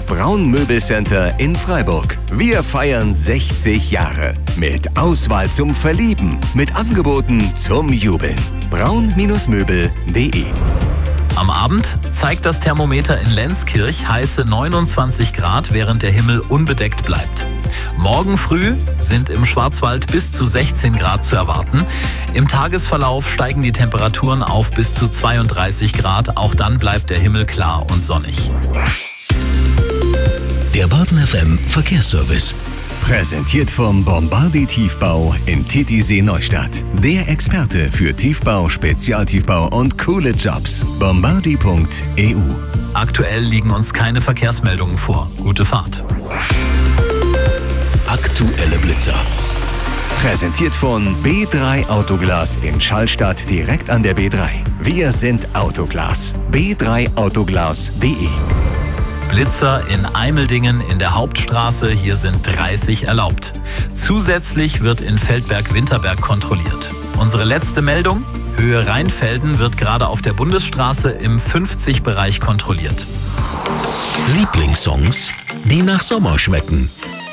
Braun Möbelcenter in Freiburg. Wir feiern 60 Jahre. Mit Auswahl zum Verlieben. Mit Angeboten zum Jubeln. braun-möbel.de. Am Abend zeigt das Thermometer in Lenzkirch heiße 29 Grad, während der Himmel unbedeckt bleibt. Morgen früh sind im Schwarzwald bis zu 16 Grad zu erwarten. Im Tagesverlauf steigen die Temperaturen auf bis zu 32 Grad. Auch dann bleibt der Himmel klar und sonnig. Der Baden FM Verkehrsservice. Präsentiert vom Bombardi Tiefbau in Titisee Neustadt. Der Experte für Tiefbau, Spezialtiefbau und coole Jobs. Bombardi.eu. Aktuell liegen uns keine Verkehrsmeldungen vor. Gute Fahrt. Aktuelle Blitzer. Präsentiert von B3 Autoglas in Schallstadt direkt an der B3. Wir sind Autoglas. b3autoglas.de. Blitzer in Eimeldingen in der Hauptstraße, hier sind 30 erlaubt. Zusätzlich wird in Feldberg-Winterberg kontrolliert. Unsere letzte Meldung: Höhe Rheinfelden wird gerade auf der Bundesstraße im 50-Bereich kontrolliert. Lieblingssongs, die nach Sommer schmecken.